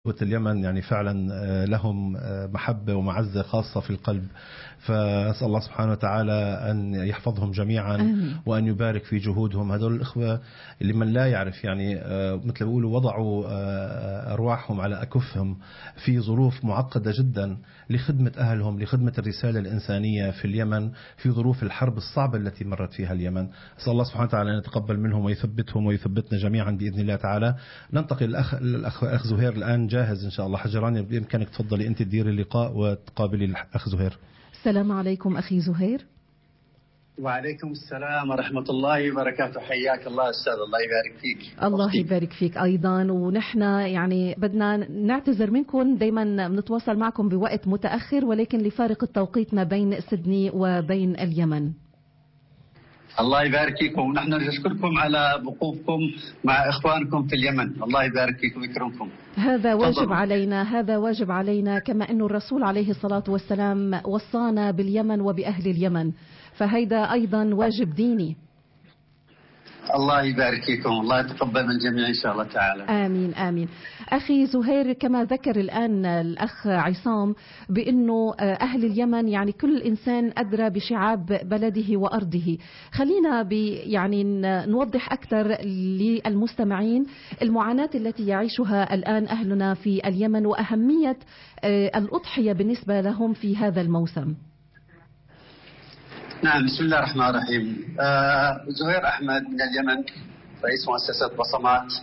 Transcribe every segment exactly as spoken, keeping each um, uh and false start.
اليمن يعني فعلا لهم محبة ومعزة خاصة في القلب، فأسأل الله سبحانه وتعالى أن يحفظهم جميعا آمين. وأن يبارك في جهودهم. هذول الإخوة اللي من لا يعرف يعني مثل بيقولوا وضعوا أرواحهم على أكفهم في ظروف معقدة جدا لخدمة أهلهم، لخدمة الرسالة الإنسانية في اليمن في ظروف الحرب الصعبة التي مرت فيها اليمن. أسأل الله سبحانه وتعالى أن يتقبل منهم ويثبتهم ويثبتنا جميعا بإذن الله تعالى. ننتقل للأخ الأخ أخ زهير الآن جاهز إن شاء الله. حجراني بإمكانك تفضلي أنت تديري اللقاء وتقابلي الأخ زهير. السلام عليكم أخي زهير. وعليكم السلام ورحمة الله وبركاته. حياك الله أستاذ، الله يبارك فيك. الله أختي. يبارك فيك أيضا. ونحن يعني بدنا نعتذر منكم، دايما بنتواصل معكم بوقت متأخر ولكن لفارق التوقيت ما بين سيدني وبين اليمن. الله يبارك فيكم، ونحن نشكركم على وقوفكم مع إخوانكم في اليمن. الله يبارك فيكم ويكرمكم. هذا واجب علينا، هذا واجب علينا، كما أن الرسول عليه الصلاة والسلام وصانا باليمن وبأهل اليمن، فهيدا أيضا واجب ديني. الله يبارك فيكم، الله يتقبل من الجميع إن شاء الله تعالى. آمين آمين. أخي زهير، كما ذكر الآن الأخ عصام بأنه أهل اليمن يعني كل إنسان أدرى بشعاب بلده وأرضه، خلينا يعني نوضح أكثر للمستمعين المعاناة التي يعيشها الآن أهلنا في اليمن وأهمية الأضحية بالنسبة لهم في هذا الموسم. نعم، بسم الله الرحمن الرحيم. آه زهير أحمد من اليمن، رئيس مؤسسة بصمات.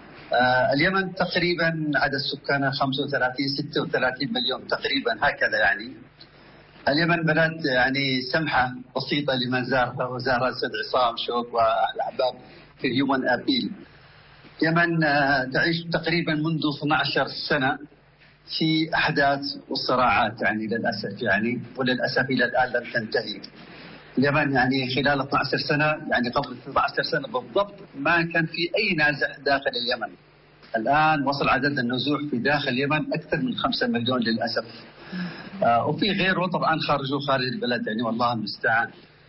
آه اليمن تقريبا عدد سكانها خمسة وثلاثين ستة وثلاثين مليون تقريبا هكذا. يعني اليمن بلد يعني سمحة بسيطة لمن زارها وزار السيد عصام شوق والأحباب في اليومن أبيل. اليمن آه تعيش تقريبا منذ اثنتي عشرة سنة في أحداث وصراعات، يعني للأسف يعني وللأسف إلى الآن لم تنتهي. اليمن يعني خلال اثنتي عشرة سنة، يعني قبل اثنتي عشرة سنة بالضبط ما كان في أي نازح داخل اليمن. الآن وصل عدد النزوح في داخل اليمن أكثر من خمسة مليون للأسف. آه وفي غيره طبعا خرجوا خارج البلد، يعني والله المستعان.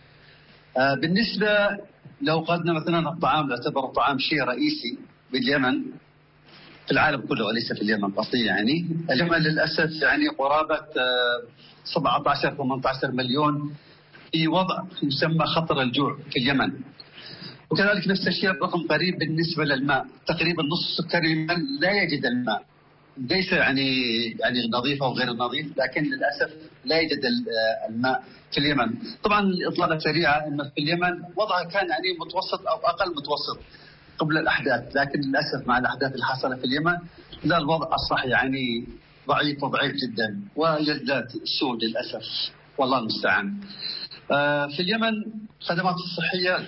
آه بالنسبة لو قدنا مثلا الطعام، نعتبر الطعام شيء رئيسي باليمن في العالم كله وليس في اليمن قصدي. يعني اليمن للأسف يعني قرابة آه سبعة عشر ثمانية عشر مليون في وضع يسمى خطر الجوع في اليمن. وكذلك نفس الشيء رقم قريب بالنسبة للماء، تقريبا نصف سكان اليمن لا يجد الماء، ليس يعني يعني نظيف أو غير نظيف، لكن للأسف لا يجد الماء في اليمن. طبعا الإطلالة سريعة أن في اليمن وضعها كان يعني متوسط أو أقل متوسط قبل الأحداث، لكن للأسف مع الأحداث اللي حصلت في اليمن لا، الوضع أصبح يعني ضعيف وضعيف جدا ويزداد السوء للأسف، والله المستعان. في اليمن الخدمات الصحية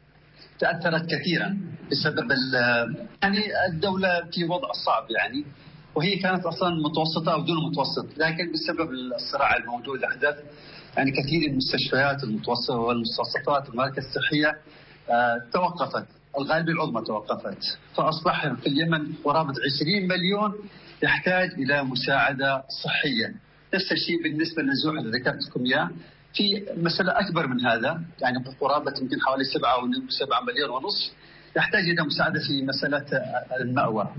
تأثرت كثيرا بسبب يعني الدولة في وضع صعب يعني، وهي كانت أصلا متوسطة أو دون متوسط، لكن بسبب الصراع الموجود أحدث يعني كثير من المستشفيات المتوسطة والمستوصفات والمراكز الصحية توقفت، الغالبية العظمى توقفت، فأصبح في اليمن قرابة عشرين مليون يحتاج إلى مساعدة صحية. نفس الشيء بالنسبة للنزوح اللي ذكرت لكم إياه، في مسألة أكبر من هذا، يعني قرابة يمكن حوالي سبعة وسبعة مليون ونصف يحتاج إلى مساعدة في مسألة المأوى.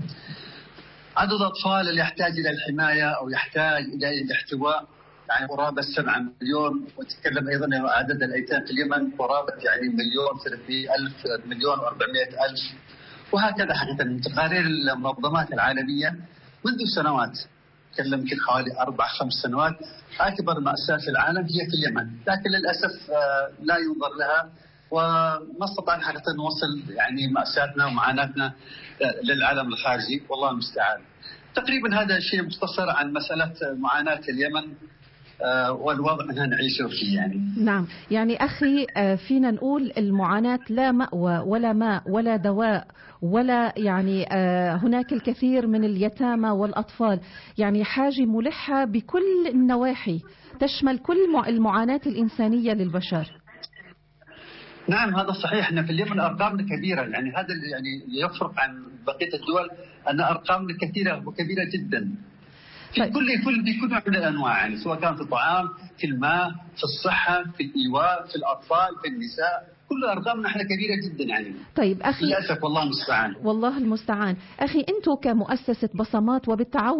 عدد الأطفال اللي يحتاج إلى الحماية أو يحتاج إلى الاحتواء يعني قرابة سبعة مليون، وتتكلم أيضا عن عدد الأيتام في اليمن قرابة يعني مليون ثلاثمائة ألف مليون وأربعمائة ألف، وهكذا. حقيقة من تقارير المنظمات العالمية منذ سنوات، تكلم يمكن حوالي أربع خمس سنوات، أكبر مأساة في العالم هي في اليمن، لكن للأسف لا ينظر لها وما استطعنا حتى نوصل يعني مأساتنا ومعاناتنا للعالم الخارجي، والله المستعان. تقريبا هذا شيء مختصر عن مسألة معاناة اليمن والوضع اللي نعيشه فيه. يعني نعم، يعني أخي فينا نقول المعاناة لا مأوى ولا ماء ولا دواء ولا يعني هناك الكثير من اليتامى والأطفال، يعني حاجة ملحة بكل النواحي تشمل كل المعاناة الإنسانية للبشر. نعم هذا صحيح، احنا في اليمن ارقامنا كبيره، يعني هذا اللي يعني يفرق عن بقيه الدول ان ارقامنا كثيره وكبيره جدا في طيب. كل كل بكل نوع من الانواع، يعني سواء كان في الطعام، في الماء، في الصحه، في الايواء، في الاطفال، في النساء، كل ارقامنا احنا كبيره جدا يعني. طيب اخي، للاسف والله المستعان. والله المستعان. اخي انتم كمؤسسه بصمات وبالتعاون